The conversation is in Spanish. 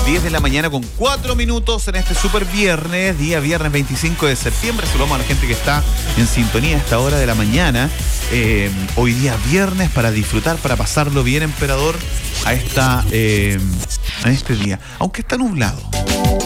10 de la mañana con 4 minutos en este super viernes, día viernes 25 de septiembre. Saludamos a la gente que está en sintonía a esta hora de la mañana. Hoy día viernes para disfrutar, para pasarlo bien, emperador, a este día. Aunque está nublado.